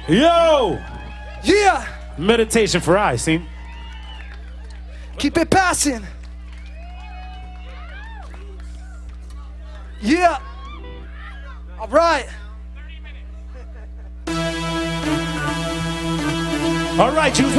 Yo! Yeah! Meditation for eyes, see? Keep it passing. Yeah! All right. All right, you